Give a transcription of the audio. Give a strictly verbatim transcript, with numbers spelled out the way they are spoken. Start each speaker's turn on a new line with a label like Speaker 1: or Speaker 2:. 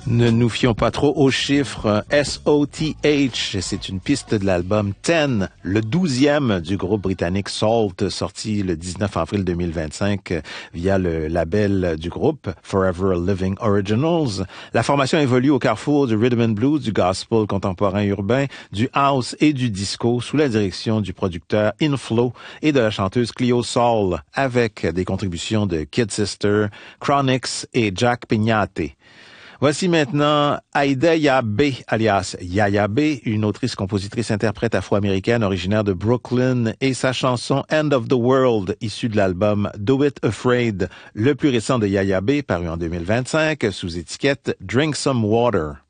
Speaker 1: Ne nous fions pas trop aux chiffres. S O T H, c'est une piste de l'album dix, le douzième du groupe britannique Salt, sorti le dix-neuf avril deux mille vingt-cinq via le label du groupe Forever Living Originals. La formation évolue au carrefour du rhythm and blues, du gospel contemporain urbain, du house et du disco sous la direction du producteur Inflow et de la chanteuse Cleo Sol, avec des contributions de Kid Sister, Chronix et Jack Pignate. Voici maintenant Aïda Yabe, alias Yaya B, une autrice-compositrice-interprète afro-américaine originaire de Brooklyn, et sa chanson End of the World, issue de l'album Do It Afraid, le plus récent de Yaya B, paru en deux mille vingt-cinq, sous étiquette Drink Some Water.